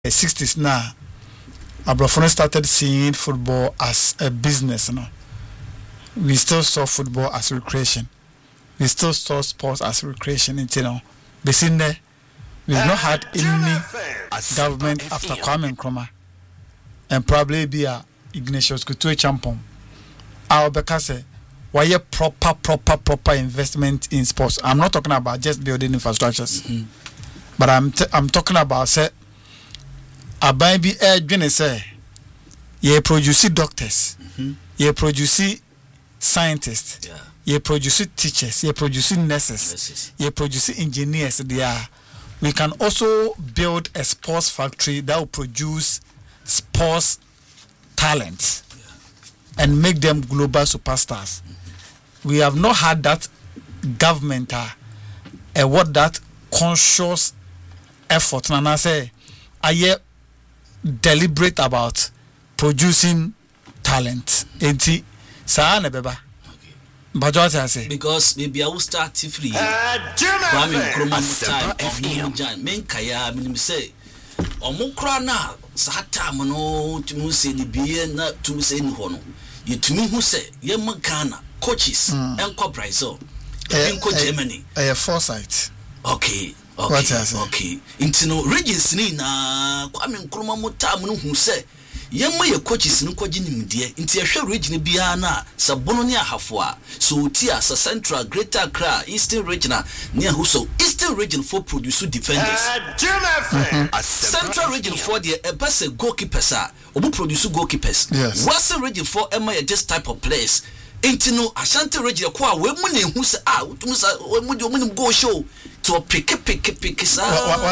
60s now, Abrafone started seeing football as a business. No, we still saw football as recreation. We still saw sports as recreation. You know, we've not had any government after Kwame Nkrumah, and probably be a Ignatius Kutu Champon. Our because why proper investment in sports. I'm not talking about just building infrastructures, but I'm talking about say. Aban bi edwene say ye produce doctors, ye produce scientists, ye produce teachers, ye produce nurses, ye produce engineers. There, we can also build a sports factory that will produce sports talent and make them global superstars. We have not had that government what that conscious effort. And I say, deliberate about producing talent. Enti saa na beba. But what I say? Because maybe I will start free. Kwame Nkrumah time. Men kaya minim say. Omukra na saa time no tumu say ni biye na tumu say ni hono. Yetumi hu say ye Ghana coaches enko Brazil. Enko Germany. Foresight. Okay. Okay. Intino regions ni na Kwame Nkrumah motam no hu se yemma ye coaches no kwaji nimde inti ehwe region bia na sabono ne ahafo a so tia sa Central Greater Accra Eastern Region ne ahu so Eastern Region for produce defenders Central Region for the best goalkeepers obu produce goalkeepers Western Region for emma this type of players intino Ashanti Region kwa we mu ne hu se utum sa we mu go show to pick sa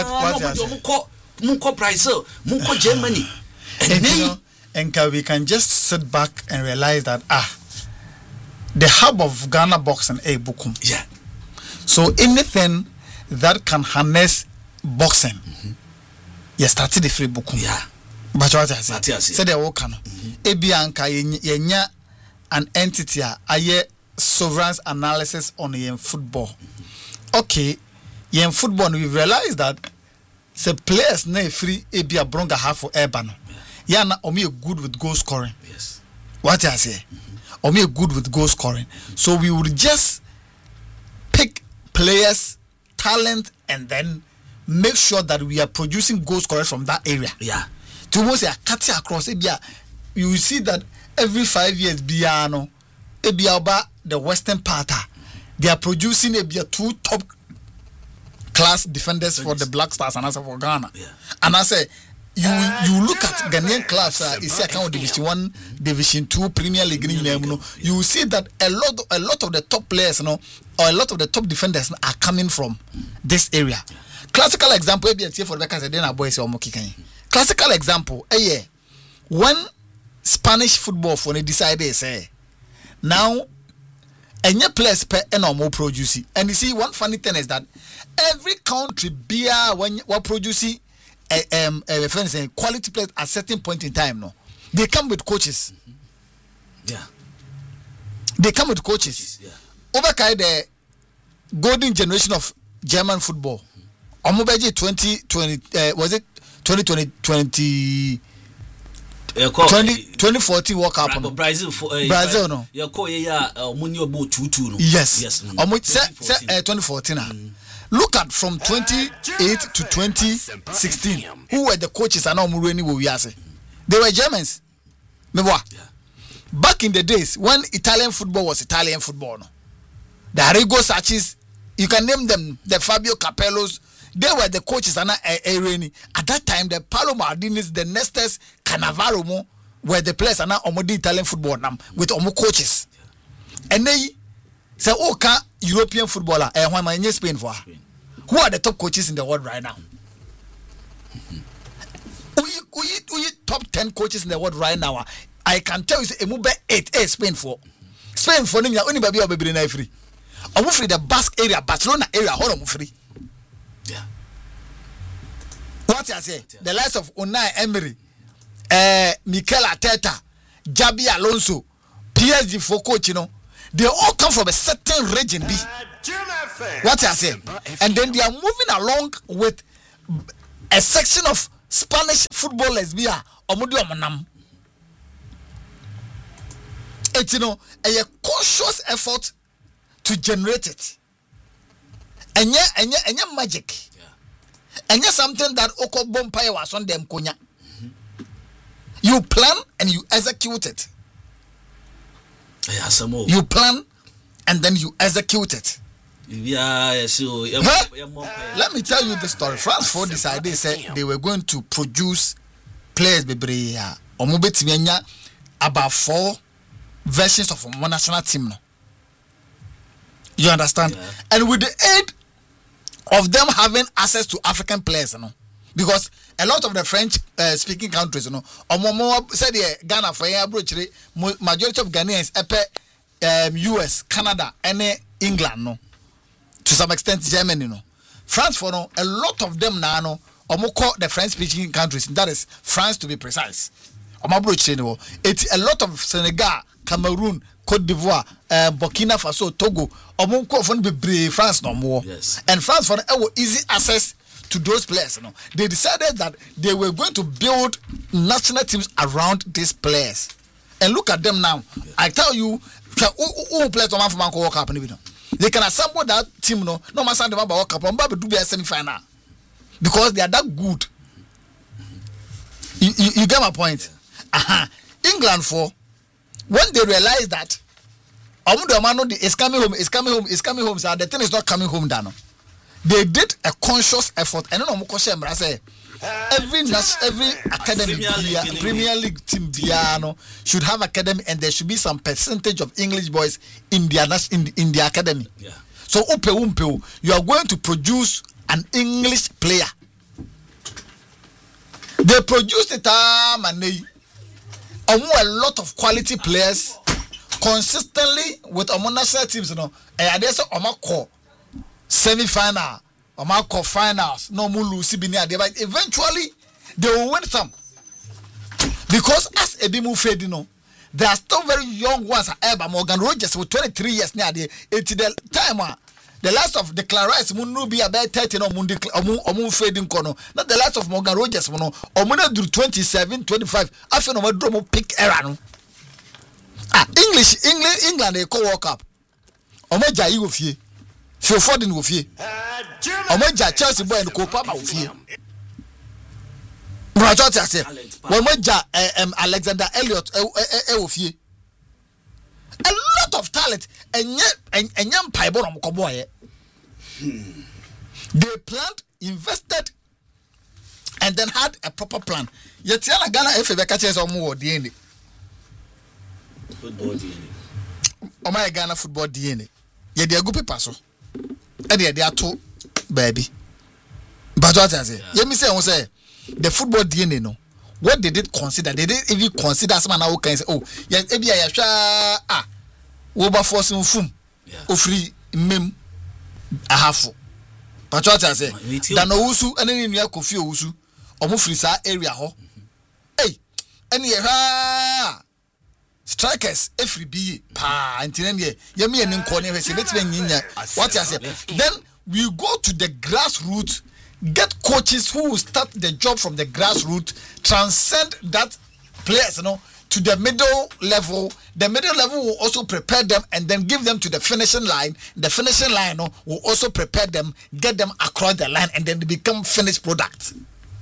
munko Brazil munko Germany and we can just sit back and realize that the hub of Ghana boxing Bukum. Yeah. So anything that can harness boxing, you started the free Bukum. Yeah. But what I say the Okano. Ebianka yenya an entity aye sovereign analysis on yen football. Okay. In football, we realize that the players na free ebia bronga half for Ebano. Yana omi good with goal scoring. Yes. What I say? Omi good with goal scoring. So we would just pick players, talent, and then make sure that we are producing goal scorers from that area. Yeah. To say cutting across ebia, you will see that every 5 years biano ebia the western part they are producing ebia 2 top class defenders for the Black Stars and also for Ghana. Yeah. And I say you look at Ghanaian class is account Division 1, Division 2, Premier League, you will see that a lot of the top players, or a lot of the top defenders are coming from this area. Classical example, for the boys classical example, when Spanish football for the decided say now and your players per more producing. And you see, one funny thing is that every country beer when we're producing quality players at a certain point in time, no, they come with coaches. Yeah, they come with coaches. Yeah, over the golden generation of German football. Omobeji 2020 was it 2020? 2014 World Cup. Brazil no. Yes. 2014. Look at from 28 to 2016. Who were the coaches and they were Germans. Back in the days when Italian football was Italian football, no? The Arrigo Sacchis, you can name them, the Fabio Capellos. They were the coaches and at that time the Paolo Maldinis, the Nestes, Cannavaro were the players and now Omodi Italian football with Omo coaches. And they say, European footballer, Spain for. Who are the top coaches in the world right now? We top 10 coaches in the world right now. I can tell you, Emube 8 Spain for. Spain for them, only baby or baby free. I'm free the Basque area, Barcelona area, hold on free. Yeah. What I say? The likes of Unai Emery, Mikel Arteta, Jabi Alonso, PSG for coach, they all come from a certain region B. What I say? And then they are moving along with a section of Spanish footballers be a omudi omonam. It's a conscious effort to generate it. And yeah, magic. And yeah, something that Oko Bompire was on them konya. You plan and you execute it. You plan and then you execute it. Let me tell you the story. France 4 decided, they said they were going to produce players about 4 versions of one national team. You understand? Yeah. And with the aid of them having access to African players, because a lot of the French speaking countries, said Ghana for majority of Ghanaians US, Canada, and England, to some extent Germany, France for a lot of them now call the French speaking countries, that is France to be precise. It's a lot of Senegal, Cameroon, Cote d'Ivoire, Burkina Faso, Togo, France no more. Yes. And France for easy access to those players. They decided that they were going to build national teams around these players. And look at them now. Yeah. I tell you, who plays from World Cup? They can assemble that team. No matter about World Cup, but do be a semi-final because they are that good. You get my point? Yeah. England for. When they realize that is coming home, so the thing is not coming home down. They did a conscious effort, and say every academy, Premier League team should have academy, and there should be some percentage of English boys in their academy. Yeah. So you are going to produce an English player. They produced it and they a lot of quality players consistently with our national teams, and there's a semi-final, finals, no more lose, but eventually they will win some. Because as Ebimu Fed, there are still very young ones. Morgan Rogers with 23 years now. It's the time. The last of the Clarice Munu be about 30 no Mundi fading corner. Not the last of Morgan Rogers, Omuna do 27, 25. After no drum pick error. England they call World Cup. Omeja you with ye. Phil Foden with ye. Omeja Chelsea boy and Kopama with ye. Brajota say, Omeja Alexander Elliott with ye. A lot of talent, and yet, and young Piebon Koboy. They planned, invested, and then had a proper plan. Yet, Ghana, if they catch us or more DNA. Football DNA. Oh, my Ghana football DNA. Yet, they are good people, so. And they are two, baby. But what I say, let me say, the football DNA, no. What they did consider, they didn't even consider someone who can say, oh, yeah, maybe I over forcing fum, free mem, a half. But what I say, Dano Usu, and then you could feel Usu, or Mufrisa area ho. Hey, and strikers, every be pa, and then Yemi and Corner, what I say. Then we go to the grassroots. Get coaches who will start the job from the grassroots, transcend that players, to the middle level. The middle level will also prepare them and then give them to the finishing line. The finishing line will also prepare them, get them across the line, and then they become finished product.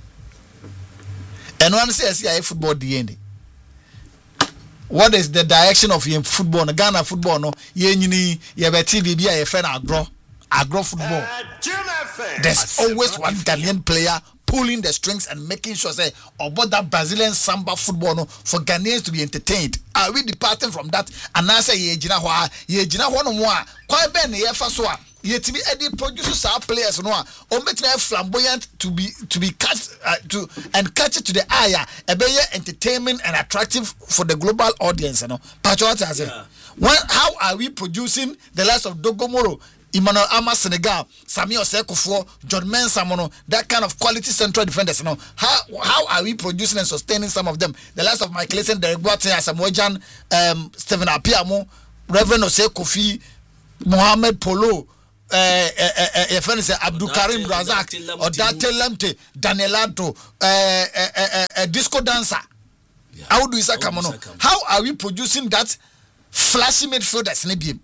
And one says, yeah, football DNA. What is the direction of your football? Ghana football, no, TV, friend agro football. There's always one Ghanaian player pulling the strings and making sure say about that Brazilian samba football for Ghanaians to be entertained. Are we departing from that? And I say ye jina hwa no more. Quite ben ye fasoa. Ye to be any producers our players no or make them flamboyant to be catch to and catch it to the eye. A be entertainment and attractive for the global audience. But what I say, how are we producing the likes of Dogomoro, Emmanuel Ama Senegal, Samuel Sekufo, John Mensah, that kind of quality central defenders? How are we producing and sustaining some of them? The last of Mike Clayton, Derek Boateng, Asamoah Gyan, Stephen Apiamo, Reverend Ose Kofi, Mohamed Polo, your friend say Abdul Karim Razak Odate Lamte Danielato disco dancer. How do you say how are we producing that flashy midfielders in the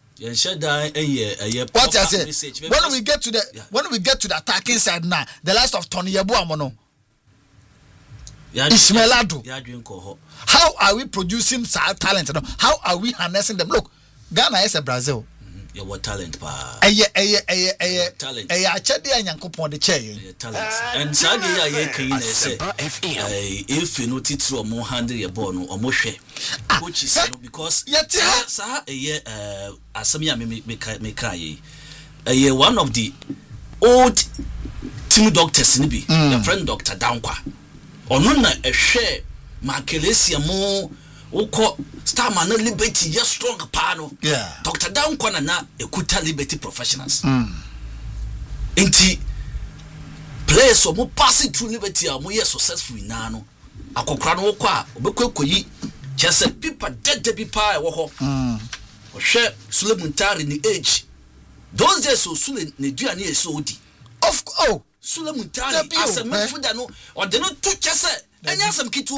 what I say when we get to the attacking side now, the last of Tony Yabuamono Ismailado. How are we producing talent? How are we harnessing them? Look, Ghana is a Brazil. Yeah, what talent, pa? Talent. And Sadia, if you know Titro or more handle your bone or more share, which is because Asamia Mekai, one of the old team doctors, the friend Dr. Dankwa, or none a share, Marcelesia more. Oko star man liberty yes strong pano. Yeah. Dr. Dankwa na ekuta liberty professionals. Enti players o mo passing through liberty a mo yes successful na no. Akokra no oko a obekwekoyi chese people dead be pa e wo ho. Ohwe Sule Muntari ni age. Those days so Sule ne duane e so odi. Sule Muntari as a midfielder no or de no to chese anya some kitu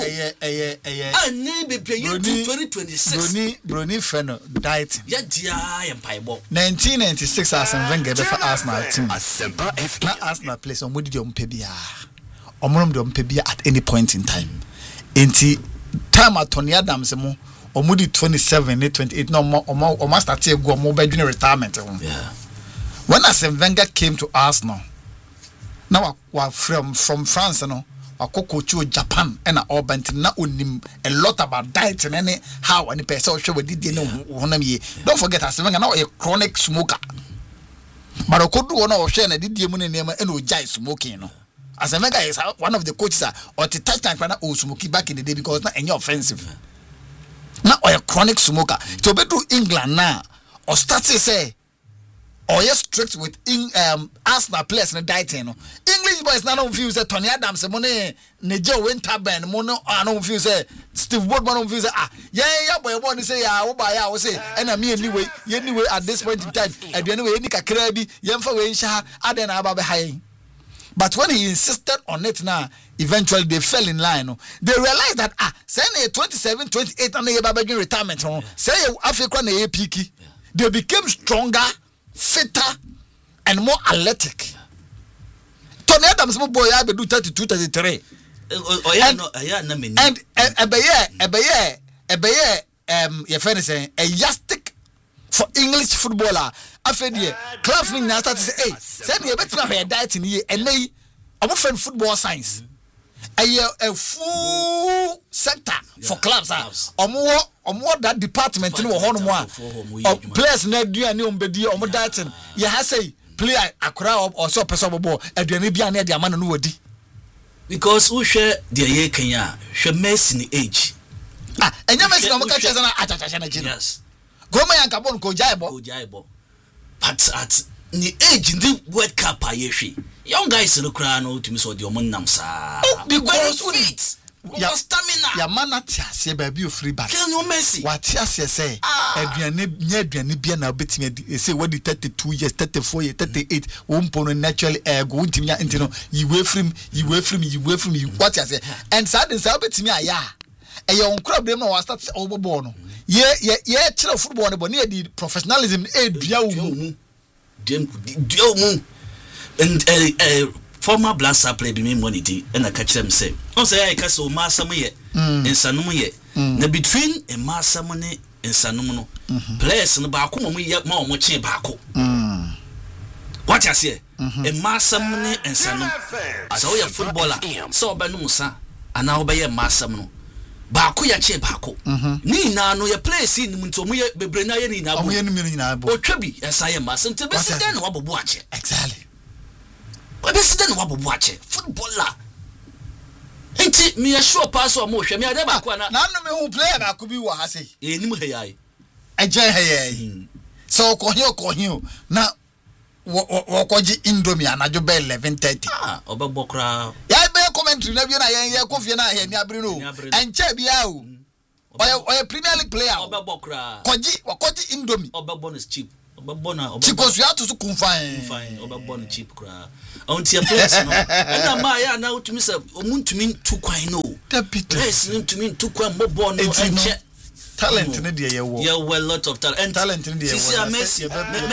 ani bebe you 2026 Brony Feno died ya dia empaibo 1996 as Wenger be for Arsenal team na Arsenal place omodi de ompebia omrom de ompebia at any point in time enti time at Tony Adams mo omodi 27 28 no o start e go mo be dwene retirement yeah when Arsene Wenger came to Arsenal now from France no Akoko Japan and Obanti na unim a lot about diet and any how any person show we did no. Don't forget as now a chronic smoker. But I could do one of share and did the money name and ujai smoking. As a mega is one of the coaches or the touch time or smoky back in the day because not any offensive. Now a chronic smoker. To be to England now or start to say or yes strict with Arsenal players and dieting. English boys now don't feel say Tony Adams money Nejo Winterburn mono I don't feel say Steve Woodman don't feel say yeah boy want to say wo buy I say and me anyway at this point in time at the anyway any kakra bi yemfa we nsha aden aba be high. But when he insisted on it now, eventually they fell in line. They realized that say 27 28 and they baba retirement say Africa na peaky. They became stronger, fitter and more athletic. Tony Adams mo boy I be do 32 33. And your friend is saying a yastic for English footballer. After the clubs me now start to say, hey, send me a better hair diet in here and they I'm friend football science. A full sector for clubs or more that department in one players na do any ombedi or dieting. You have say play a crowd or so person ball at the Nibia near the man no wodi. Because who share the year Kenya, share mess in the age. And you mess no catch as an attention. Yes. Go my and Cabon go jaibo. But at the age in the World Cup ayeshi. Young guys in the crown to me so the omonam sa. Because fit. Ya stamina. Ya mana tiase baby free back. Can you mercy? What tiase say? Aduane bia na obetimi say what the 32 years, 34 years, 38 won naturally go ntimi ya ntino you way from you what tiase. And sudden say obetimi aya. E ye onkura blame na start obobo no. Ye chira football no but near the professionalism dua mu. And former blaster play be me money and I catch them say on say I caso massa ye and sanum ye na between a massa money and sanum no players no ba ko mo ye ma mo che ba ko what you say a massa money and sanum so your footballer so ba no musa ana wo ba ye massa no ba ko ya che ba ko ni na no ye play see ni nto mo ye bebre na ye ni na bo o twabi esa ye massa nte be se den wo bobo ache exactly. But this is then what we watch footballer. Ain't me a sure pass or motion. Me, I never none of me who play I could be what I say. A jay. So call you now. What Indomie and I do bell 11:30. Obabokra. Yeah, bear commentary. Never coffee and I Bruno and Chebiao. Or a Premier League player. Obabokra. Koji Indomie. Obabon is cheap. because you have to confine Obabon cheap cra. On tia place no. And ma ya na utumi say omuntumi tu kwan no. Yes, ntumi tu kwan mobon no enche. Talent in the year. Yeah, well, lot of talent. And talent in the year. Messi,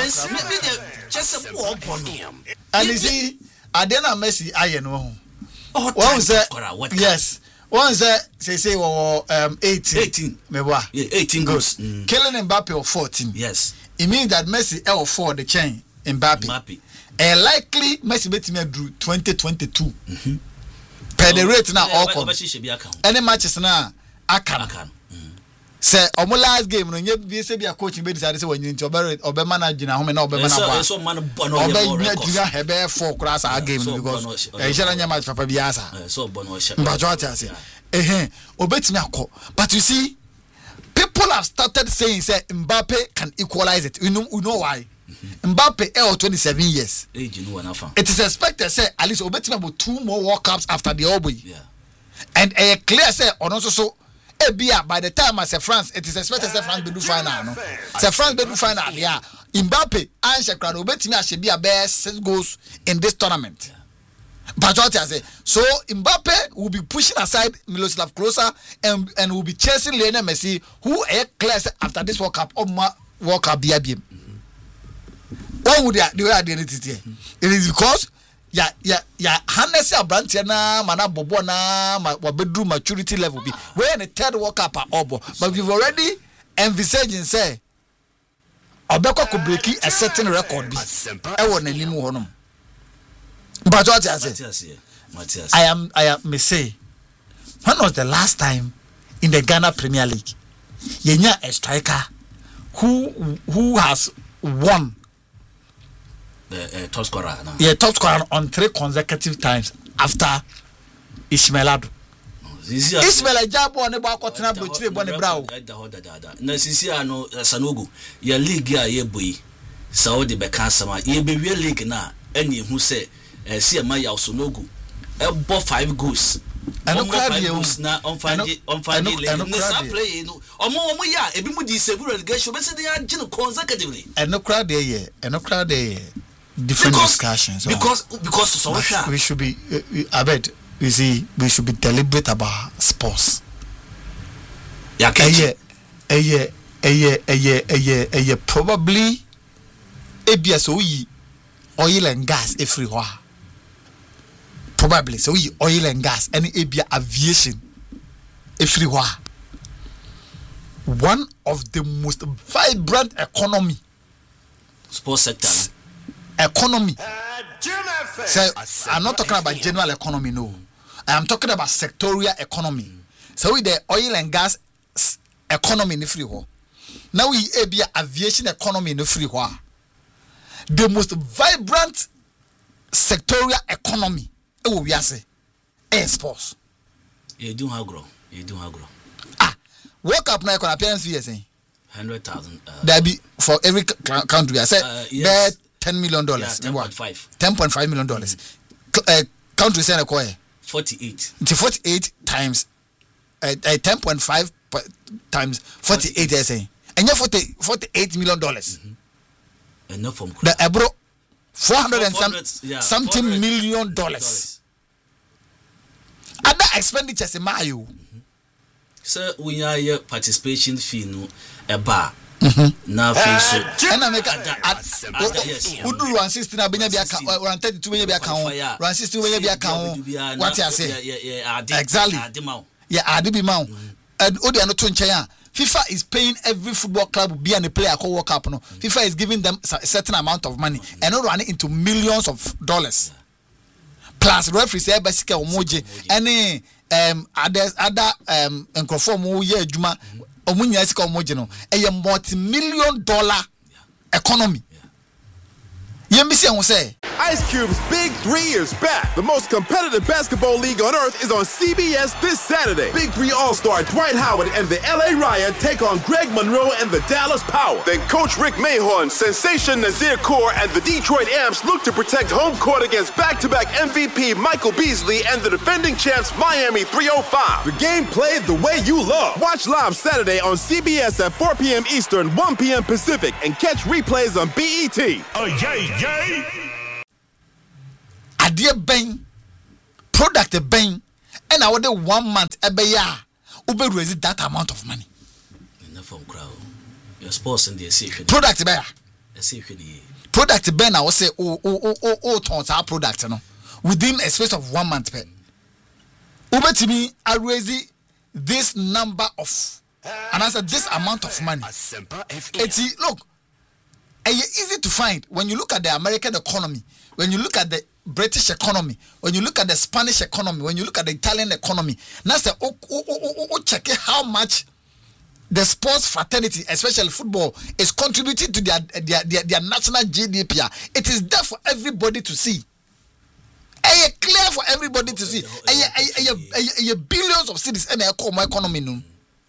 just a war upon him. And you see, I didn't Messi, I know. One said, yes. One said, say, 18. Yeah, 18 goals. Killing Mbappe of 14. Yes. It means that Messi L 4 the chain Mbappe. And likely Messi bet me drew 2022. Per the rate now, all come. Any matches now, I can. Say omo last game no nye bi se bia coach be decide say wanyi nti obe manage na home na obe manage so man bono ye obe na hebe for class a game because e share nya match papa bia sa so bono she but what I say obetimi akọ but you see people have started saying say Mbappe can equalize it you know why Mbappe 27 years age no na fa it is expected say at least obetimi about 2 more World Cups after the Oboy and clear say ono so by the time as France, it is expected that France will do final. No, France will do final. Yeah, Mbappe and Shakira Obetimi should be a best 6 goals in this tournament. But what I say, so Mbappe will be pushing aside Miroslav Klose and will be chasing Lionel Messi, who clears after this World Cup World Cup BIBM. What would they are doing it here? It is because. Hannes Abrantia na mana bobo na bedroom maturity level be we're in the 3rd World Cup obo but we've already envisaging say Obeko could break a certain record be I want a new one but what I say I am me say when was the last time in the Ghana Premier League yenya a striker who has won top scorer. No. Yeah, top scorer on 3 consecutive times after Ismail Adu. Ismail Ajabo ne ba kwatena brochire bo ne brawo. Na sisi ano Sanogo ya league ya ye boyi. Saudi be kan sama ye be we league na eni hu se se ma ya Sanogo. E bo 5 goals. Ano crowd ye na on find league. Na play no. Omo ya ebi mu di save relegation be se dey agin consecutively. Ano crowd ye, different discussions because so we should be I bet you see we should be deliberate about sports. Probably ABS oil and gas everywhere. Probably so oil and gas and aviation everywhere. One of the most vibrant economy sports sector. Economy. So I'm not talking about general economy, no. I am talking about sectorial economy. So with the oil and gas economy in the free war. Now we have aviation economy in the free war. The most vibrant sectorial economy. Oh, we are say air sports. You do how grow. World Cup now can appearance fee saying 100,000. That be for every country. I said yes. $10 million. Yeah, 10.5. $10.5 million. Country saying a 48. It's 48 times 10.5 times 48 they're saying. And you $48 million. Enough from the Ebro 400 and something $400 million. Other expenditures in Mayo. Sir, we are your participation fee no a bar. Now face and I make who do 160 na benya bia account 132 benya bia account 160 benya bia account what you say exactly yeah adibi ma and odi ano to nchen FIFA is paying every football club be and player call World Cup no FIFA is giving them a certain amount of money and not running into millions of dollars plus referees say basically omoje any other enkrofo mo ye adwuma omunya sika omoje no a multi-million dollar economy ye DMBC will say Ice Cube's Big 3 is back. The most competitive basketball league on earth is on CBS this Saturday. Big 3 All-Star Dwight Howard and the LA Riot take on Greg Monroe and the Dallas Power. Then Coach Rick Mahorn, Sensation Nazir Kaur, and the Detroit Amps look to protect home court against back-to-back MVP Michael Beasley and the defending champs Miami 305. The game played the way you love. Watch live Saturday on CBS at 4 p.m. Eastern, 1 p.m. Pacific, and catch replays on BET. Oh, yay! Adeɛ bɛn product bɛn and I would 1 month ebeya ube raise that amount of money from crowd your sports and the association product beya product ben I will say tons our product no within a space of 1 month pay ube to me I raise this number of and I said this amount of money it's look easy to find when you look at the American economy, when you look at the British economy, when you look at the Spanish economy, when you look at the Italian economy. Now say check how much the sports fraternity, especially football, is contributing to their national GDP. It is there for everybody to see. Clear for everybody to see. Billions of cities and my economy no.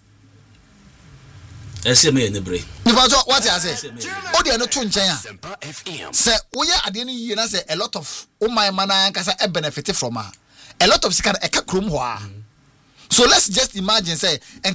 What I say? Oh, they are not too say, we are at the end of the year, say a lot of my man can benefit from her. A lot of sick a room. So let's just imagine, say, and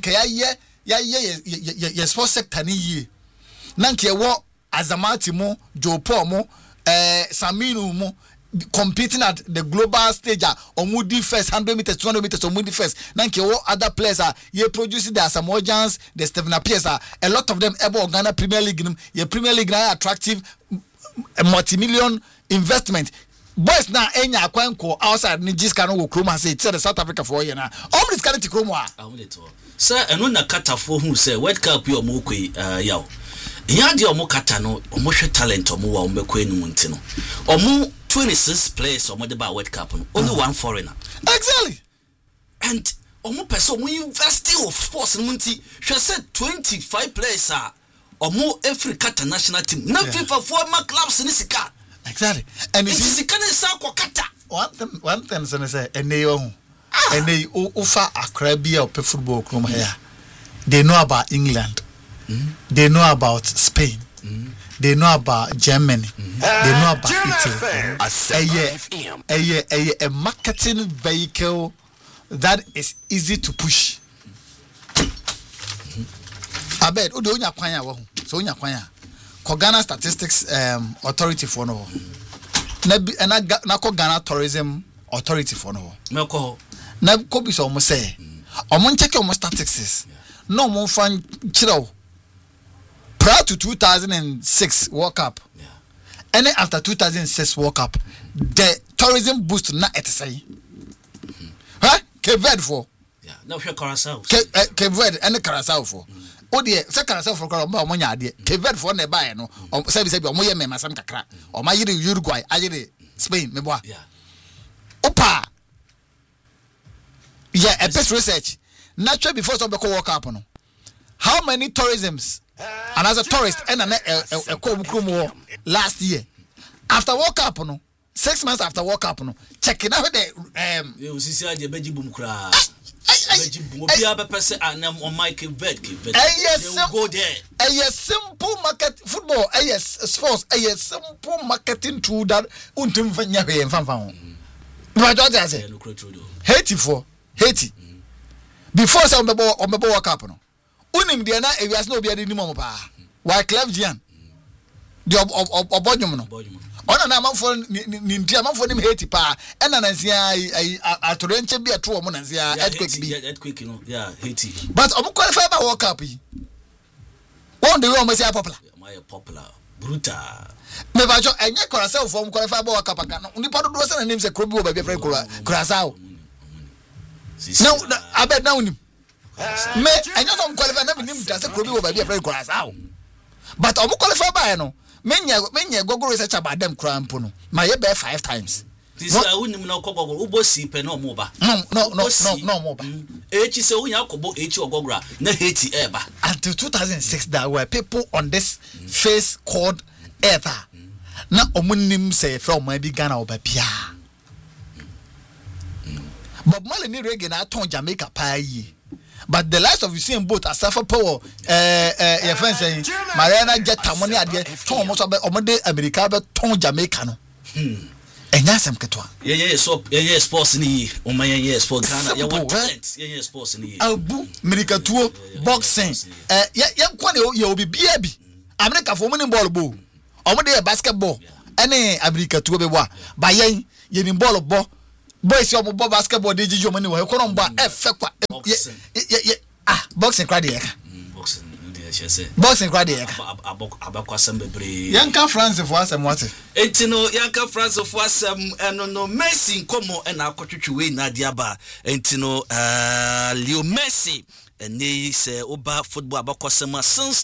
yeah, sports sector ni ye. Nanke wo Azamati mo, Joe Pomo, Saminu mo. Competing at the global stage on Moody first 100 meters 200 meters on Moody first nanke wo other players are ye producing the Samoans the Stephen Pierce a lot of them able Ghana Premier League ye Premier League na attractive multi-million investment boys now enya akwanko outside ni jiska no wo kroma say it's the South Africa for ye na all this kind of kroma sir eno na kata for who say World Cup yo mo kwe yaw ya de omo kata no omo hwe talent omo wa omo kwe nu nti no omo 26 players or the World Cup, only one foreigner. Exactly. And almost person we invest of sports and Munti, she said 25 players are or more Africa national team. Not FIFA former clubs in this car. Exactly. And it's a kind of Sako Kata. One thing, I say, and they offer a crabby or football room here. They know about England. They know about Spain. They know about Germany. They know about Italy. A marketing vehicle that is easy to push. I bet Udonya Kwanya so Unya Kwanya. Ghana Statistics Authority for no. Nako Ghana Tourism Authority for no. Nako. Nako be so say. Omon check your statistics. No more fun chiro. Prior to 2006 World Cup, and then after 2006 World Cup, the tourism boost na say, huh? Cape Verde for, no Curacao. Cape Verde and the Curacao for. Oh dear, second Curacao for Monya dear. Cape Verde for ne buy no. Or say Moya me masam kakra. Or my Uruguay, I Spain, me boy. Opa. Yeah, a best research. Naturally before some World Cup no. How many tourisms? And as a tourist, and a last year after World Cup, no 6 months after World Cup, no checking out the you see the Beji Boom cry. Go there. A simple market football, a sports, a simple marketing tool that untum Fanyabe and Fanfan. But what I say, Haiti for Haiti before some on the World Cup. Unim dia na ewias na obi ade nim omopa why Clive Gian the obodwom no ona na amanfo ni ntia amanfo nim Haiti pa ena na nsia atorenche bi ato omo na nsia earthquake no yeah Haiti but omo qualify ba World Cup yi one the way omo say popular brutal me ba jo enye Curacao for omo qualify ba World Cup aka no nipa do se na nim se krobi wo ba bi afre Curacao no abet na unim me enyo some qualify na binim ta se krobi wo ba bi afre Curacao but omo qualify ba no menye gogo research about them crampo no my be 5 times this unim na kogogo ubosi pe no mo ba no mo ba echi se unya akobo echi ogogora na Haiti eba until 2006 there were people on this face called Ether na omunim say from my big Ghana or Bapia. But Marley ni reggae na ton Jamaica pie. But the likes of Usain Bolt as Safa Power, your friend saying Mariana get money at the ton most of the America but ton Jamaica no. And that's some ketwa. Yeah, sports ni. Oh my, yeah, sports Ghana. Yeah, what talent? Yeah, sports ni. Albu, America tour, boxing. Yeah, kwani you be BB. America for money ball ball. Omode basketball. Any America tour be wa. By yen ball ball. Boys your ball basketball dey jijo money wa. Kono mba kwa. Boxing crowd here. Boxing crowd here. Abakwasem bebre. Yanka France for asem what? Entino yanka France for asem no Messi nkomo na akotwetwe na diaba. Entino Leo Messi and they say Oba football abakwasem since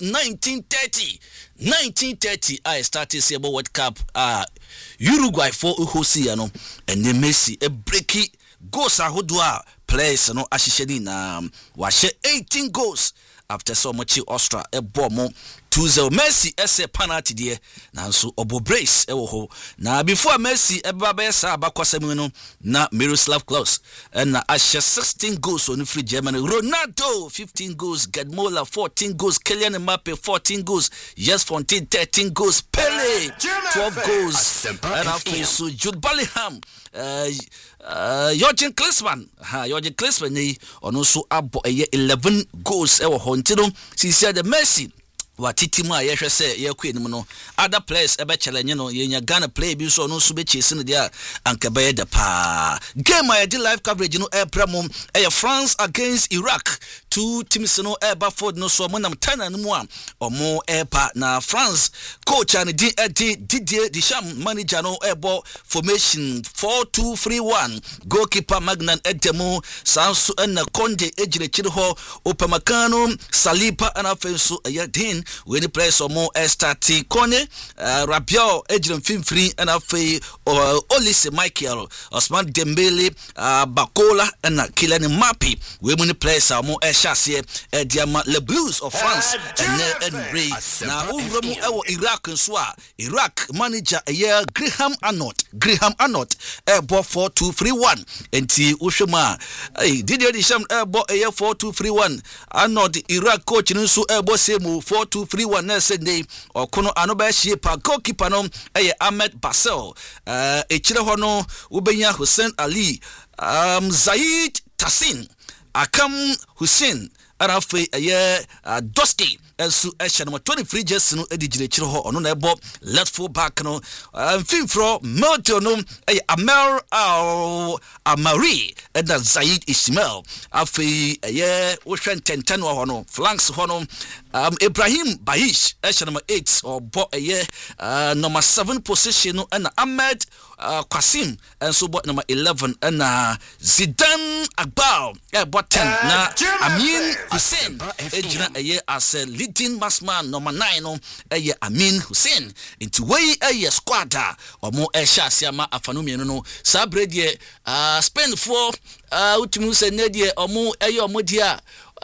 1930 I started say about World Cup Uruguay for hosi ano and the Messi a breaky goals ahodoa players no ahihye na wahye 18 goals after so much Austria a bomb 2-0 Messi ese penalty there nanso obo brace ewo ho na before Messi eba be sa abakwasem no na Miroslav Klose na ahye 16 goals on free Germany Ronaldo 15 goals Gerd Müller 14 goals Kylian Mbappe 14 goals Jens Fontaine 13 goals Pele 12 goals and after so Jude Bellingham Jürgen Klinsmann ni ono so abo 11 goals ewo ho ntino sisi the Messi watiti mu ayehwe se yakwa enim no other players ebe challenge no yenya Ghana play bi so no so be chase no dia anka be da pa game I did live coverage no April France against Iraq two teams no Baford no so monam tana no mu a omo epa na France coach and Didier Deschamps manager no ebo formation 4-2-3-1 goalkeeper Magnan Edemo Sansu na Konde ejire chiri ho Opamakano Saliba and afenso ayadin when the players more start Kone Rabiot ejire mfimfiri and afi Olise Michael Osman Dembele Bakola and Kylian Mbappe we many players are more Chassie Diama Le Blues of France and Ray na uromu ewo Iraq nsoa Iraq manager Graham Arnott ebo 4-2-3-1 enti uhwema Didier Deschamps ebo 4-2-3-1 Arnott Iraq coach nso ebo same 4-2-3-1 na Sunday okono anoba hie pa goalkeeper no Ahmed Basel echire ho no ubenya Hussein Ali Zaid Tassin Akam Hussein Arafe Doski ensu ehye no 23 jersey no edigire chire ho ono na ebo left full back no finfro Mojo no Amel Amari and Zaid Ismail afi wohwen tenten ho no flanks ho no Ibrahim Baish ehye number 8 or bo number 7 position no and Ahmed Qasim enso bo number 11 and Zidane Agbal bo 10 na Amin Hussein ejina as leading massman number 9 no Amin Hussein into way squad omo ehya asiama afanu mienu no sabrede Spain for utumi se nedie omo omo dia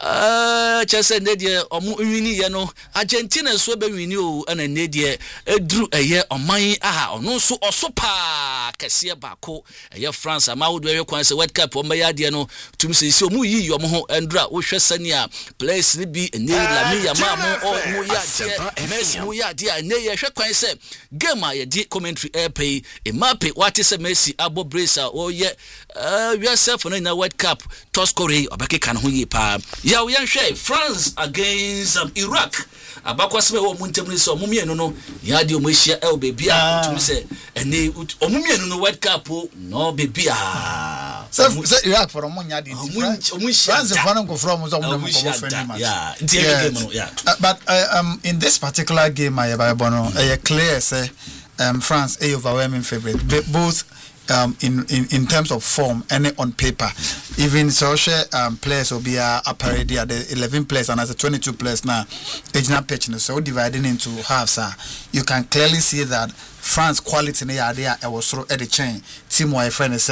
chese nedie omo wini ye no Argentina so be wini o na nedie edru oman ono so osopa kese bako France ama wodo kwan se World Cup omo ya de no tumi se si omo yi omo ho endra wo hwe sania players ni bi ene Lamine Yamal mo ya de Messi mo ya de ene ye hwe kwan se game a ye di commentary airpay Mbappe what is Messi abo bracer o ye yourself na World Cup to score obeke kan ho yi pa ya we hwe France against Iraq abakwaseme wo muntemni so omumienu no ya de omahia bebia tumi se ene omumienu no World Cup no bebia so Iraq for omunya de France for no go from so omunya ko friendly match yeah but in this particular game I bono clear say France a overwhelming favorite both in terms of form and on paper even social players will be a parade the 11 players and as a 22 players now age pitch so dividing into halves you can clearly see that France quality in the idea was through at the chain team my friend is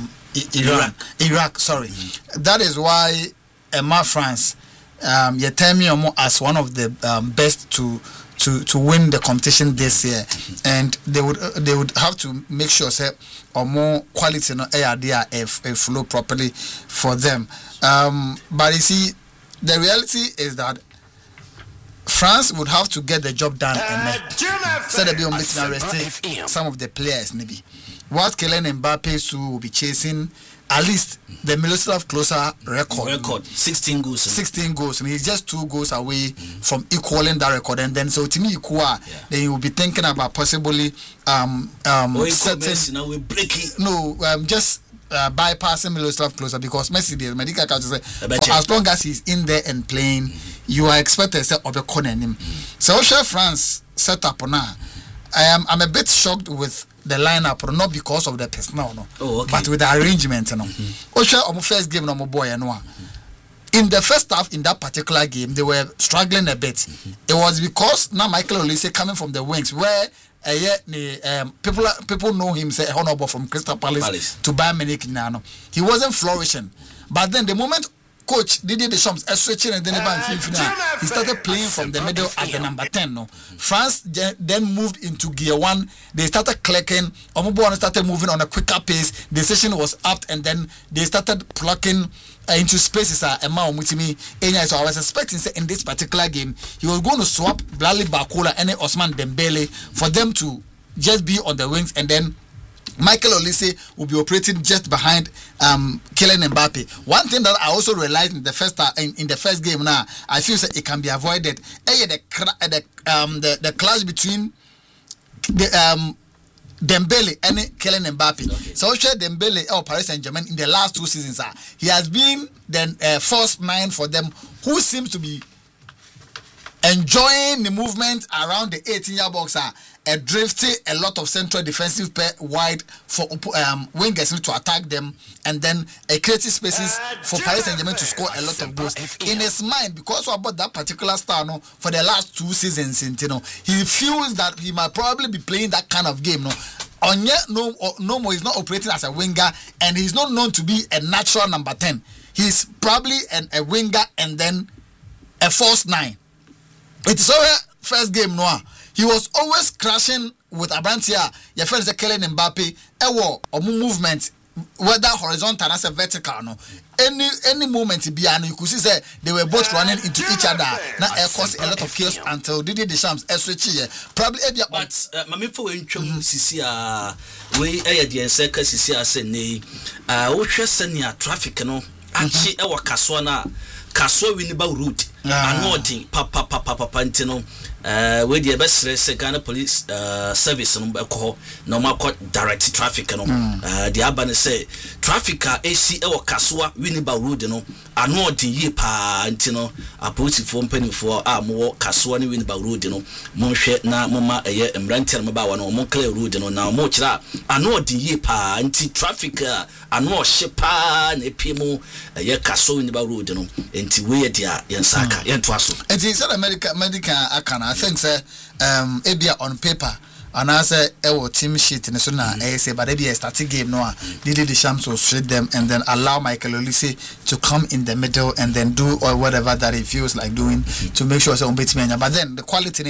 Iraq sorry that is why France you tell me as one of the best to to win the competition this year, and they would have to make sure say or more quality no air there flow properly for them. But you see, the reality is that France would have to get the job done and so they be on resting some of the players maybe. What Kylian Mbappe will be chasing at least the Miroslav Klose record 16 goals, and he's just 2 goals away from equaling that record. And then so to me then you will be thinking about possibly just bypassing Miroslav Klose, because Messi the medical council say for as long as he's in there and playing, you are expected to of the corner him. So France set up now. I'm a bit shocked with the lineup, not because of the personnel, but with the arrangement. On first game, no boy, in the first half, in that particular game, they were struggling a bit. It was because now Michael Olise coming from the wings, where people know him, say honorable from Crystal Palace to Bayern Munich now. He wasn't flourishing, but then the moment coach Didier Deschamps switching and then he started playing from the middle at the number 10. France then moved into gear 1. They started clicking. Omobo started moving on a quicker pace. The session was up, and then they started plucking into spaces. So I was expecting in this particular game he was going to swap Bradley Barcola and Ousmane Dembele for them to just be on the wings, and then Michael Olise will be operating just behind Kylian Mbappe. One thing that I also realized in the first game now, I feel that it can be avoided. The clash between Dembele and Kylian Mbappe. Okay. So Dembele or Paris Saint-Germain in the last 2 seasons, he has been the first 9 for them, who seems to be enjoying the movement around the 18-year box, drifting a lot of central defensive pair wide for wingers to attack them, and then creative spaces for Paris Saint-Germain to score a lot of goals. In his mind, because about that particular star for the last 2 seasons, he feels that he might probably be playing that kind of game. No more, he's not operating as a winger, and he's not known to be a natural number 10. He's probably a winger and then a false 9. It is our first game he was always crashing with Abrantia. Your friend is Kylian Mbappe. Or movement, whether horizontal or vertical. Any moment you could see they were both running into each other. Now it caused a lot of chaos until Didier Deschamps switch. Probably, but Mami for Sisia, we the second Sisia say we send traffic Actually, our Kaswa Winneba route. Anointing papa ntino we the best Ghana police service no ma direct traffic no the abane say traffic AC e Kaswa Winneba road no anointing ye pa ntino apolice for mpani for mo Kaswa ni Winneba road no mo hwe na mama eye mrantel mo ba wa no mo clear road no na mo kira anointing ye pa anti traffic ano shepa na epimo eye Kaswa Winneba road no enti we dia yensa it is American I think Abia on paper and I say team sheet in the say but maybe a starting game Didier Deschamps will shade them and then allow Michael Olise to come in the middle and then do or whatever that he feels like doing to make sure but then the quality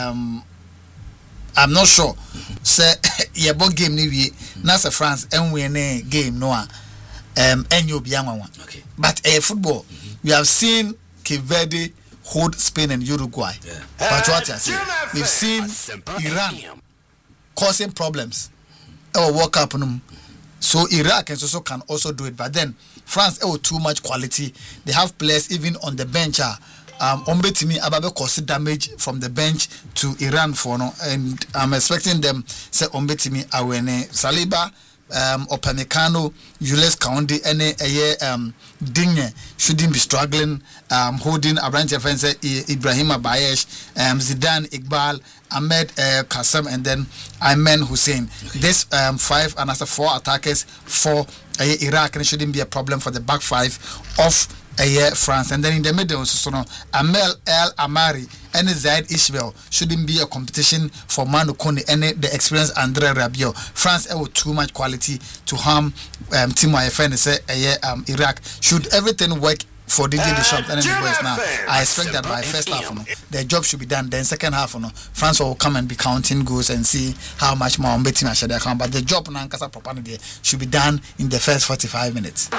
I'm not sure say yeah both game ni Nasa France and we game and you be okay but football we have seen Cape Verde hold Spain and Uruguay. But what I say, we've seen Iran causing problems. World Cup, so Iraq can also do it. But then France too much quality. They have players even on the bench. Ombetimi Ababe caused damage from the bench to Iran and I'm expecting them say Ombetimi Awene Saliba. Opamecano, Jules Koundé, and Digne shouldn't be struggling, holding Abrantia fence Ibrahima Bayesh, Zidane Iqbal, Ahmed Kassam, and then Ayman Hussein. This 5 and as 4 attackers for Iraq, and it shouldn't be a problem for the back 5 of France. And then in the middle, Amel El Amari and Zaid Ishmael shouldn't be a competition for Manu Kone and the experienced Andre Rabiot. France have too much quality to harm Timo Ayfen say Iraq. Should everything work for Didier Deschamps and the boys now. I expect that by first half, the job should be done. Then second half, France will come and be counting goals and see how much more on betting I should account. But the job now, should be done in the first 45 minutes.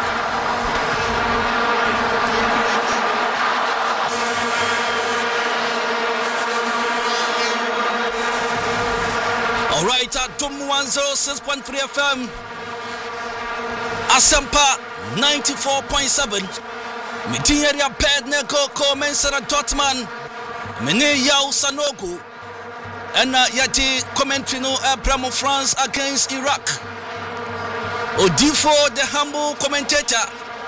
All right, at Dom 106.3 FM, Asempa 94.7. Mitinya Pedne Koko Mensera Dortmund, Mene Yao Sanogo, and Yati commentary no Abramo France against Iraq. Odifo, the humble commentator,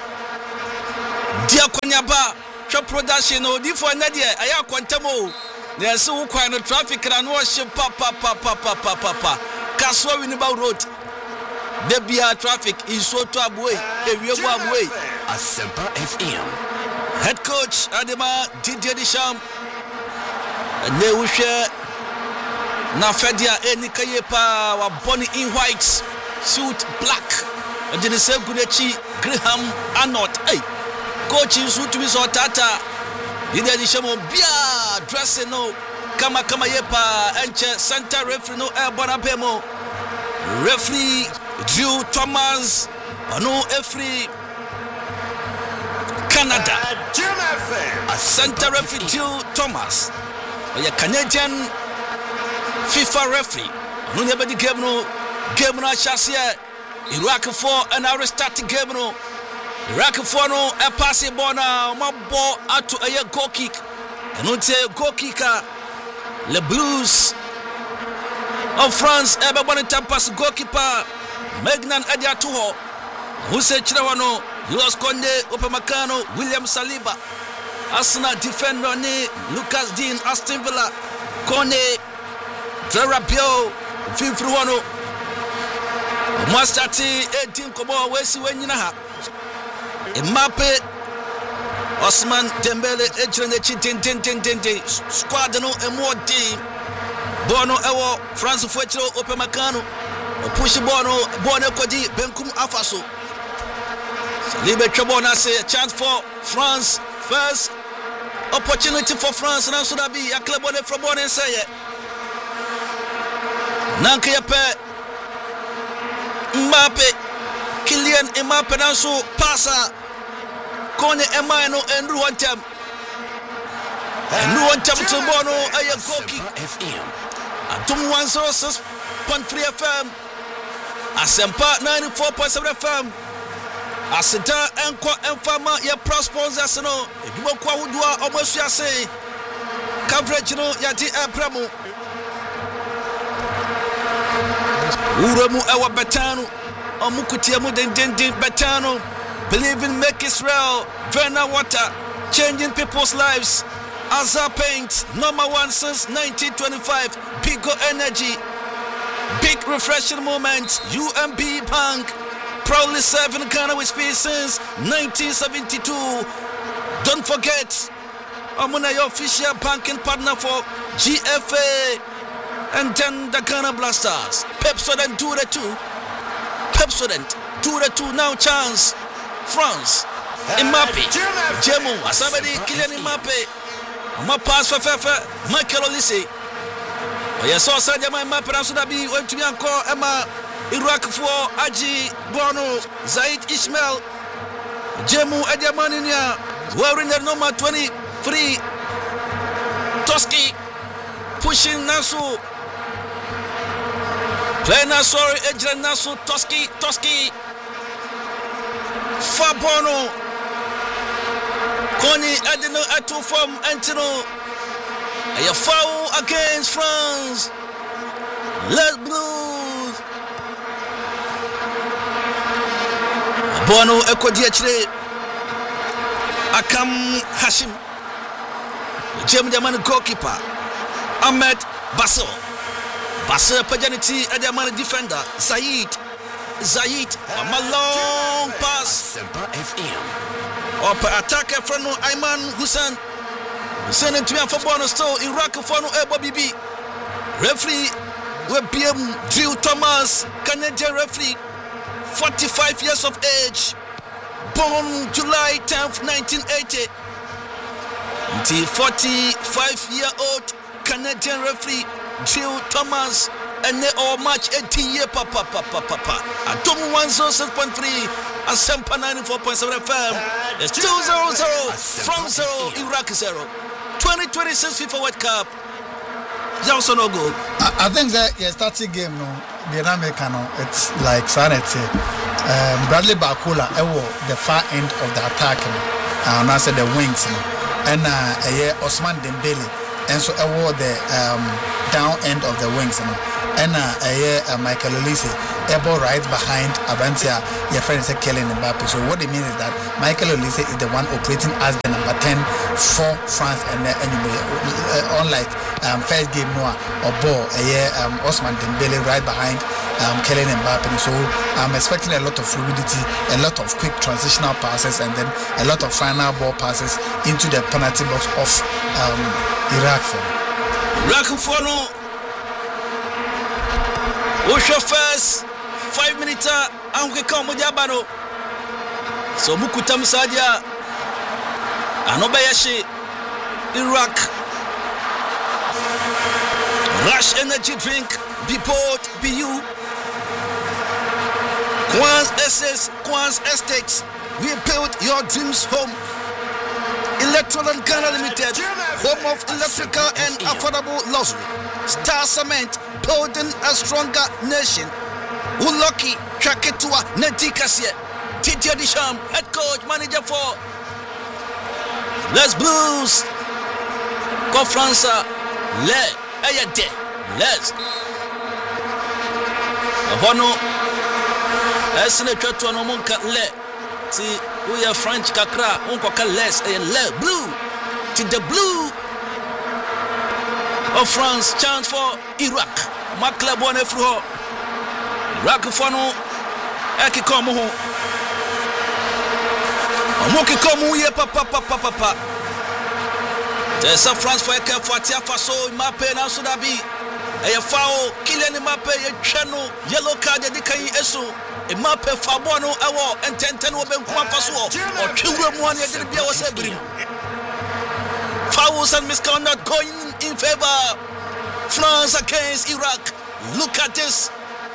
Diakonyaba, Trap Production, Odifo Nadia, Aya Quantamo. There's so kind of traffic and worship papa Kaswa Winneba Road. There be a traffic is so to away. There we go away. Asempa FM. Head coach Adema Didier Deschamps. And they will share Nafedia Enikayepa wa Bonnie in white, suit black. And then the same Gunechi Graham Arnold. Hey, coach in suit with Tata. Didier Deschamps bia dressing no kama yepa enche center referee no airborne pemo referee Drew Thomas no referee Canada a center referee Drew Thomas a Canadian FIFA referee no never the game no chassis Iraq 4 and I restart the game no Iraq 4 no a pass ball na my ball out to a goal kick and on say goal kicker Le Blues of France ever one time pass goalkeeper Magnan Adiatuho who said Chirawano Yulos Konde Upamecano William Saliba Arsenal defender ni Lucas Dean Aston Villa Kone Drarabio Finfruano Mastati 18 kobo wesi wenyina ha Mbappe Osman Dembele ejrene chi squad no emodi bono ewo France fuechiro Upamecano push bono kodi benkum afaso Saliba Chabona say a chance for France, first opportunity for France and so that be a club on from one and say it Nankayape Mbappe Kylian Mbappe nanso passa Kone Emano and Ruantem to Bono a goal kick Atum 106.3 FM Asempa 94.7 FM Asita Enqua Enfama ya prospons no Eduwa kwa wudua almost ya say coverage no yati Pramo Uremu ewa Betano Omukutia mu den Betano Believe in make Israel Verna Water changing people's lives Azar Paint #1 since 1925 Pico Energy Big refreshing moment UMB Bank proudly serving Ghana with speed since 1972 don't forget Amuna your official banking partner for GFA and then the Ghana Blasters Pepsodent 2-2 Pepsodent 2-2 now chance France Mbappe Jemu Asabedi Kylian Mbappe Ama pass for Michael Olise Oya so Sadio Mbappe na so da bi went to be anko Emma Iraq for Aji Bono Zaid Ismail Jemu Ediamania wearing the number 23 Toski pushing Nasu play Nasu Ejren Nasu Toski Fabono Koni Adeno Atu from Antino a foul against France Les Blues Bono Ekodiachre Akam Hashim German goalkeeper Ahmed Basso Pajaniti Adamani defender Zayid a long pass up attacker from Ayman Hussein sending to me for bonus still Iraq for no BB referee will be Drew Thomas Canadian referee 45 years of age born July 10th, 1980. The 45-year-old Canadian referee Jill Thomas and they all match 18-year papa. Atom 106.3 and Sempa 94.7 FM. It's 2-0-0, France 0, Iraq 0. 2026 FIFA World Cup. Also no goal. I think that starting game no, the American no, it's like sanity. Bradley Barcola, the far end of the attack, and I said the wings, and Osman Dembele, and so the down end of the wings, and Michael Olise, able right behind Abantia, your friend is killing Mbappe. So what it means is that Michael Olise is the one operating as the number 10 for France, and anyway, unlike first game Noah or ball, Osman Dembele right behind Kylian Mbappe. So I'm expecting a lot of fluidity, a lot of quick transitional passes, and then a lot of final ball passes into the penalty box of Iraq. Iraq for no. Osha first 5 minutes anke kama mujabano. So mukuta msadia anobayashi Iraq. Rush energy drink, be bold, be you. Quans SS, Quans Estates. We build your dreams home. Electron and Ghana Limited, home of electrical and affordable luxury. Star Cement, building a stronger nation. Uloki, Chaketua, Nedikasia, Titia Disham, head coach, manager for Les Blues. Go France, Le, Ayade, Les. Hono, Esne Chatuano Monka, Le. See, we are French Kakra, Unko Les, Le, Blue, to the blue of France, chance for Iraq. Makla Bonne Fro, Iraq Fono, Ekikomo, Mokikomu, ye papa. There's a France for Eka for Tiafaso, Mape, and Sudabi. A foul, Kylian Mbappe, a channel, yellow card, the Kai Esu, a Mape Fabuano, Awa, and 10 will be Kwafaso, or children one year didn't be our Sabri. Fouls and misconduct going in favor. France against Iraq. Look at this.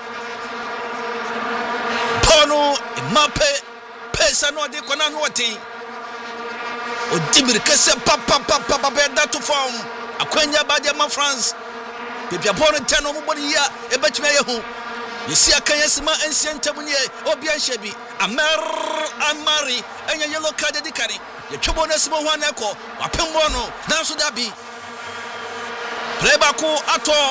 Pono, Mbappe, Pesano, de Konanwati. Odimir Kesse, Papa, that to form. Akwenya Badiama France. If you're born in 10 or more year, a bet me home. You see a Kayasma and Santamunia, Obian Shebi, Amari, and your yellow card decari. The Chubonesmo one echo, a Pimbono, now should that be Playbaco Ato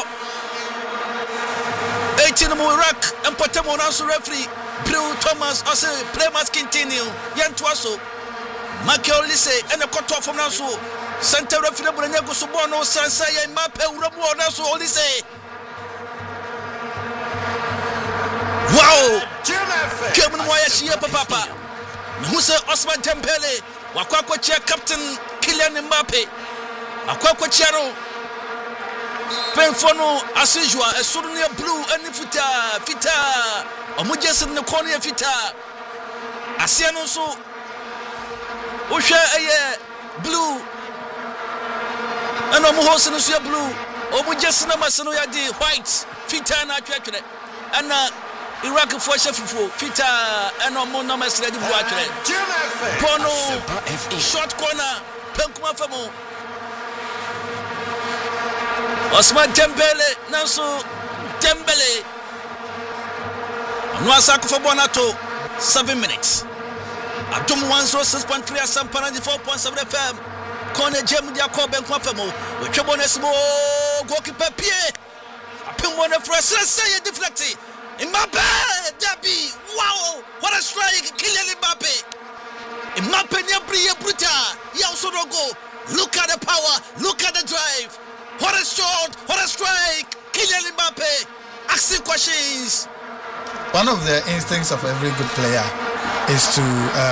18 Iraq and Potamo Nansu referee, Blue Thomas, I say, play must continue, Yantuaso, Michael Olise, and a cut off from Nansu. Center referee Brunego Subono, Sansaya, Mape, Urabu, Nansu Olise. Wow! Kevin Wayashia Papa. Who's Osman Dembele? Wakwako Chia Captain Kylian Mbappe. Akwako Chiaro. Penfono as usual, a Surunia Blue and Fita. Omujas in the corner Fita. Asiano so. Usha Blue. And Omuhos in the Blue. Omujas in the Masanoya de White. Fita and Attracted. And Iraq for Shefu, Fita, and Omona Mestre Buatre. Bono, short corner, Penkuma Famo. Osman Dembele, Nansu Dembele. Nwasako for Bonato, 7 minutes. Atom 106.3 at Sampa 94.7 FM. Corner Jem Diako Penkuma Famo. With Chabonesmo, goalkeeper Pierre. Pimona Fresh, let's say a deflected. Mbappe, Dabi, wow, what a strike, Kylian Mbappe. Mbappe, Nyabri, Bruta, Yausodogo. Look at the power, look at the drive. What a shot, what a strike, Kylian Mbappe. Asking questions. One of the instincts of every good player is to,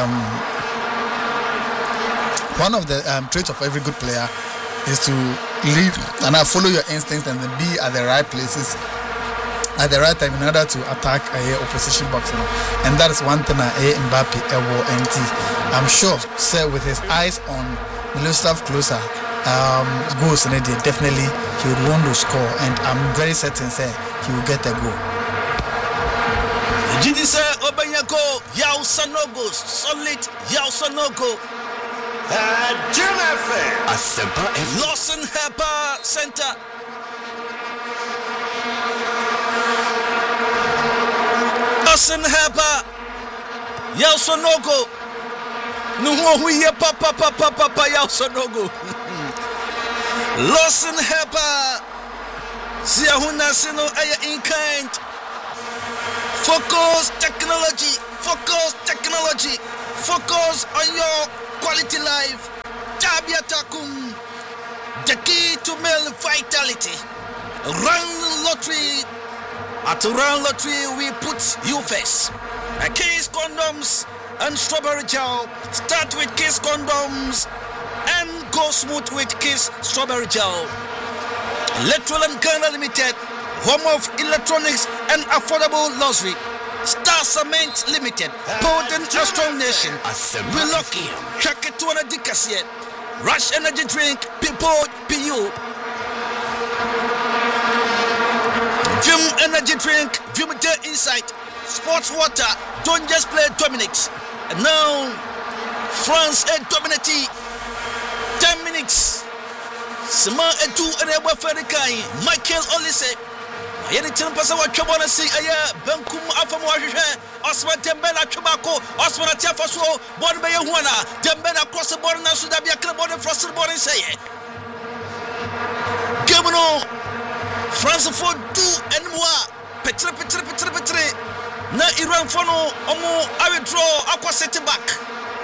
one of the traits of every good player is to lead and follow your instincts and then be at the right places at the right time in order to attack a opposition box, and that is one thing Mbappe and I'm sure, sir, with his eyes on Miroslav Klose goals, and definitely he would want to score, and I'm very certain, sir, he will get a goal. Jidise Obanyako, Yao Sanogo, solid Yao Sanogo. Lawson Harper Center. Lawson Harper, Yao Sanogo. Nuhuye papa Yao Sanogo. Lawson Harper, Siahuna Sino Aya in kind. Focus technology. Focus on your quality life. Tabia Takum. The key to male vitality. Round lottery. At round lottery, we put you first. Kiss condoms and strawberry gel. Start with Kiss condoms and go smooth with Kiss strawberry gel. Electoral and Ghana Limited. Home of electronics and affordable luxury. Star Cement Limited. Potent a strong nation. We love you. Check it to an addicacy. Rush energy drink. People PU. Vim energy drink. Vim Day Insight. Sports water. Don't just play Dominix. And now France and Dominati. 10 minutes. Sima etu erewa ferikai. Michael Olise. Anything person what you wanna see Benkum Afamu Osman Dembele Chubako, Osman Tiafaso, Bonbeya Huana, Dembele across the border, Sudabia Club on the first border say it. Gamono France for 2 and more. Petre. Na Iran Fono, Omo, I will draw Aqua City back.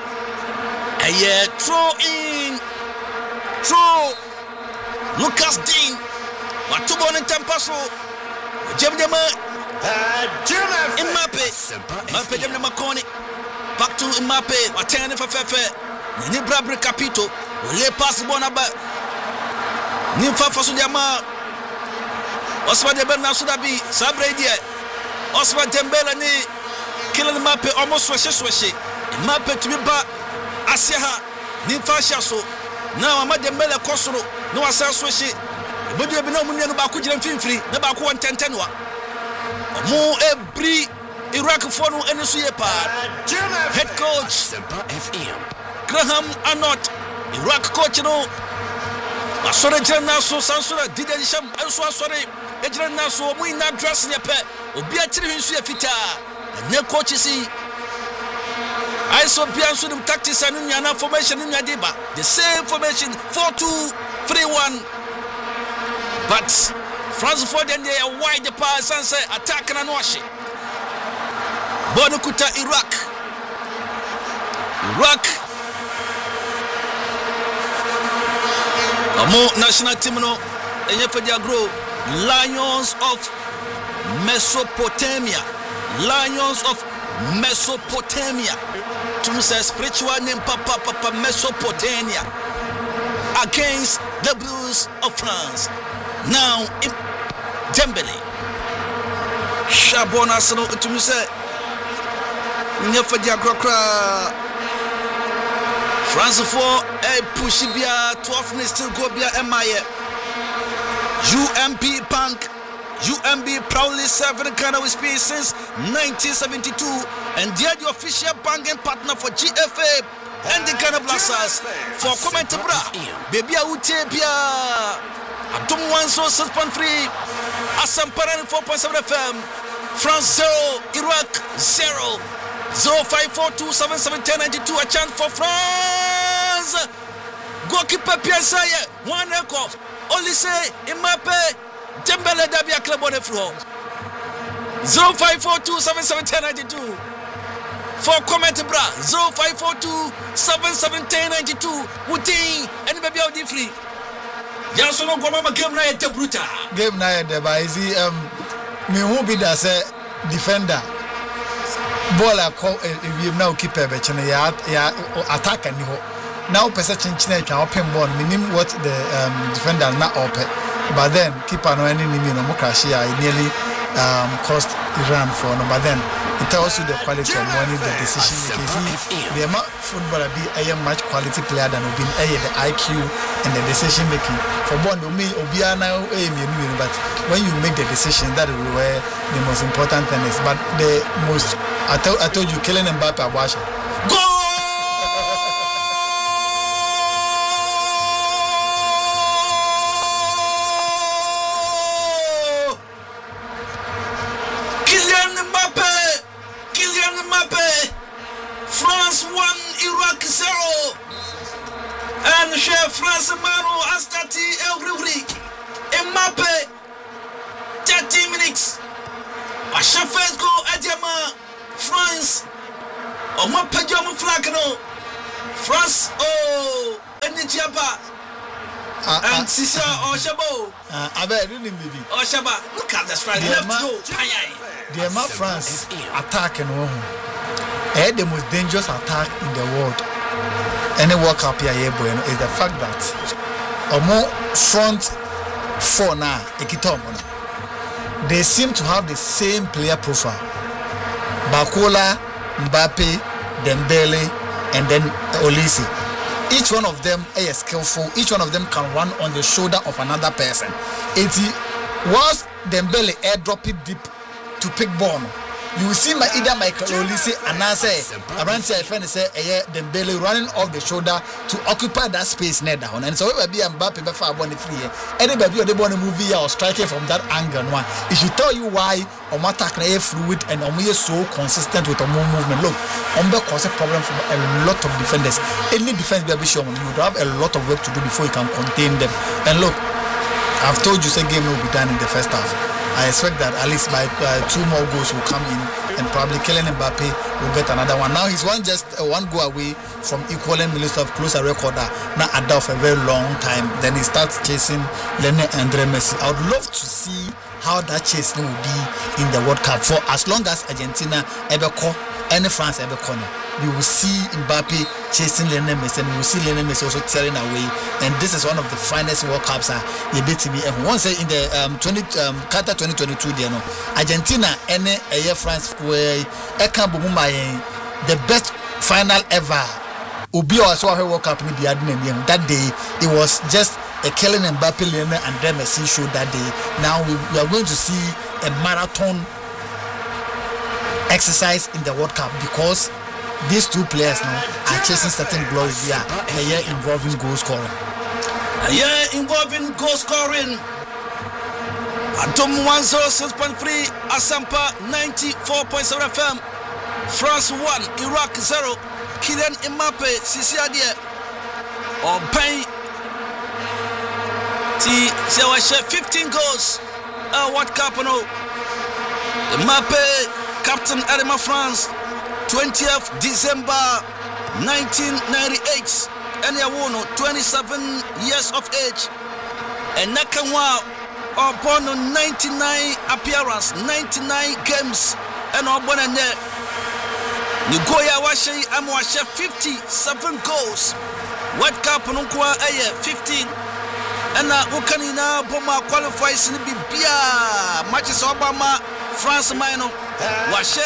Throw Lucas Dean, Watubon and Tampaso. Jemdema Mbappe Jemdema Kone back to Mbappe watene fefe ni Brabre Capito le pass bonaba ni fafa so diama Osman Dembele na Sudabi sabre die Osman Dembele ni Kylian Mbappe almost sweshe Mbappe to be ba asiha ni fasha so na Osman Dembele kosoro no asa sweshe Bodio bi na mu nenu ba ko gire mfimfiri na ba ko 110 wa mo ebri Iraq for no ene so ye pa head coach Graham Arnott Iraq coach no asore jira na so sansura Didier Sham enso asore ejira na so mu ina dress ne pe obi a kire hwensu ye fita ne coach si I saw Pianso the tactics and Yana formation in Yadiba the same formation 4-2-3-1. But France for them they are wide the pass and say attack and wash it. Bonukuta Iraq. Amo national team no enye grow Lions of Mesopotamia. To say spiritual name Papa Mesopotamia against the Blues of France. Now, Dembele, Shabon Arsenal to say, Never Diagrakra France for a Pushibia 12 minutes still go be a MIA UMB proudly serving Ghana with space since 1972, and they are the official banking partner for GFA and the Ghana Blasters. For comment, baby, I would take Adum 106.3, Asamparan 4.7 FM, France 0, Iraq 0, 0542771092, a chance for France. Goalkeeper Pierre Saye, 1 echo, only say Mbappe, Dembele Dabia Club on the floor. 0542771092. For comment, bra, 0542771092, Wuti, and baby out the free. Yes, no go mama game na yete brutal. Game na yete ba izi me who be that say defender. Ball a call if now keeper be chene ya attacker ni ho. Now person chinchina twa open ball minim what the defender na open. But then keeper no any nimi no mo crash ya nearly cost Iran for no, but then it tells you the quality of money, the decision making. The amount footballer be a much quality player than be the IQ and the decision making. For one, me Obiana, but when you make the decision, that is where the most important thing is. But the most, I told you, Kylian Mbappe, Abasha. Go! Kylian Mbappe, France 1, Iraq 0. And chef France Maro Astati Elgri. Mbappe, 30 minutes. A chef first goal, Adiama, France. Oh, my pajama flagano. France, oh, and Nijaba. And Sisa or Shabo. I bet really maybe. Oh, Shaba, look at the strike. The amount France attack and the most dangerous attack in the world. Any World Cup here is the fact that more front four now, they seem to have the same player profile. Bakola, Mbappe, Dembele, and then Olise. Each one of them is skillful. Each one of them can run on the shoulder of another person. It was Dembele airdrop it deep to pick ball. You will see either Michael Olise and I say around say friend say Dembele running off the shoulder to occupy that space near down. And so we be Mbappe before born free. Anybody they want to move here or striking from that angle one. It should tell you why attack na fluid and is so consistent with movement. Look, cause a problem for a lot of defenders. Any defense be sure you would have a lot of work to do before you can contain them. And look, I've told you, say game will be done in the first half. I expect that at least by 2 more goals will come in, and probably Kylian Mbappe will get another one. Now he's one goal away from equaling Minister of closer recorder, not Adolf for a very long time. Then he starts chasing Lionel Andre Messi. I would love to see how that chase will be in the World Cup. For as long as Argentina ever call, any France ever corner, we will see Mbappe chasing Lionel Messi, and we will see Lionel Messi also tearing away. And this is one of the finest World Cups you beat me. And once in the Qatar 2022, there no Argentina and France where the best final ever. Ubi also a World Cup in the that day. It was just a Kylian Mbappe, Lionel Andre Messi show that day. Now we are going to see a marathon exercise in the World Cup because these two players now are chasing certain glory here. A year involving goal scoring. Atom 106.3, Asampa 94.7 FM. France 1, Iraq 0. Kylian Mbappe, Sisiadie. Or Pain. So I share 15 goals. World Cup no. Mbappe. Captain Adema France, 20th December 1998, and Yawono, 27 years of age. And Nakamwa, upon 99 appearance, 99 games, and Obonane. Nigoya Washe, Amwashe, 57 goals. World Cup Nunkwa 15. And Ukanina Boma qualifies in the Bia matches Obama, France Mino. Washe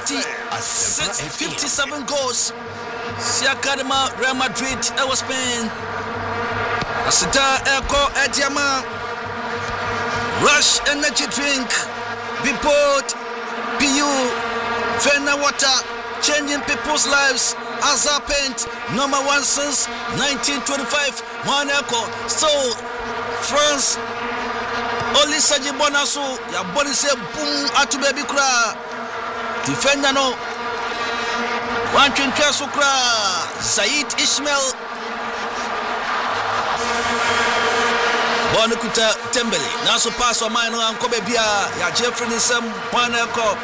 57 goals. Siakadema Real Madrid, Ewa Spain. Asita Eko Ediama. Rush energy drink. Bipot. PU. Fena water. Changing people's lives. Azar Paint. Number 1 since 1925. Monaco. So France. Only Saji Bonaso, ya body say boom atu baby cry. Defender no. One chincha sukra. Said Ismail. Bonukuta Tembele. Naso pass on mine and Kobe Bia. Ya Jeffrey Nisam Wanako.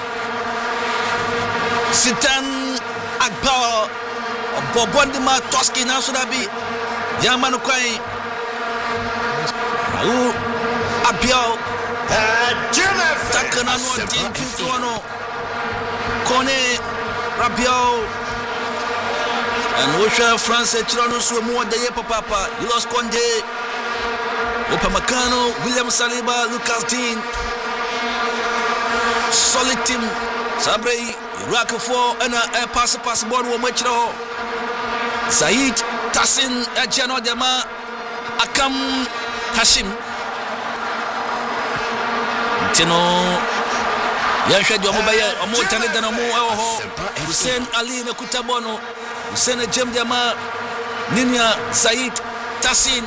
Sitan Akbar. Bobondima Toski Naso Dabi. Yamanu Kwai. Abiao Takanano Tintuano Kone Rabiao and Russia France Chironos were more than Papa. You lost Conde Upamecano, William Saliba, Lucas Dean solid team. Sabrei Iraq for and a pass ball wo machiro. Said Tassin Ejano Dema Akam Hashim Tino Yasha Jomobaya Omo Tanedano Hussein Ali Nakutabono Hussein Jem Dema Ninya Said Tassin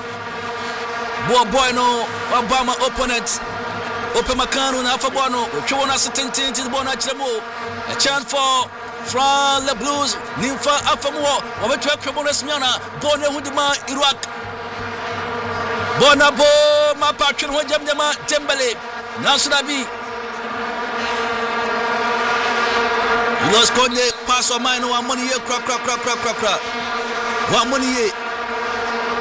Bono Obama opponent Open Makanu na Fabono Chona Satintin to the Bona Chemo a chance for Fran Le Blues Nimfa Afamo Obetra Cremones Miana Bone Hudima Iraq Bonabo Ma Patron Hojamdema Tembele Nasurabi Los Conde pass on mine one money crack 1 money